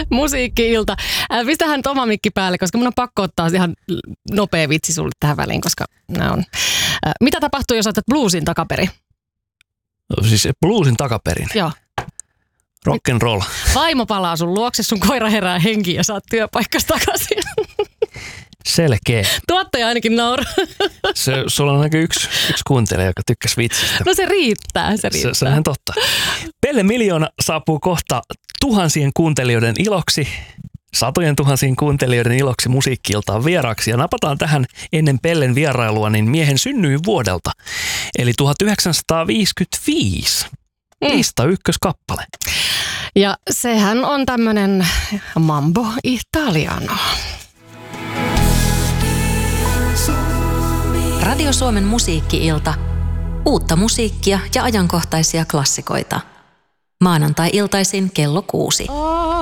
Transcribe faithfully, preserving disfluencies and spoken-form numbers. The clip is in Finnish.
Musiikki-ilta. Äh, pistähän oma mikki päälle, koska mun on pakko ottaa ihan nopea vitsi sulle tähän väliin, koska nämä on. Äh, mitä tapahtuu, jos otat bluesin takaperin? Siis bluesin takaperin? Joo. Rock and roll. Vaimo palaa sun luokse, sun koira herää henkiin ja saat työpaikkas takaisin. Selkeä. Tuottaja ainakin nauraa. Se, sulla on ainakin yksi, yksi kuuntelija, joka tykkäsi vitsistä. No se riittää, se riittää. Se, se on totta. Pelle Miljoona saapuu kohta tuhansien kuuntelijoiden iloksi, satojen tuhansien kuuntelijoiden iloksi Musiikki-iltaan vieraaksi. Ja napataan tähän ennen Pellen vierailua niin miehen synnyin vuodelta, eli tuhatyhdeksänsataaviisikymmentäviisi. Mm. Lista ykköskappale. Ja sehän on tämmönen Mambo Italiano. Radio Suomen Musiikki-ilta. Uutta musiikkia ja ajankohtaisia klassikoita. Maanantai-iltaisin kello kuusi. Oh.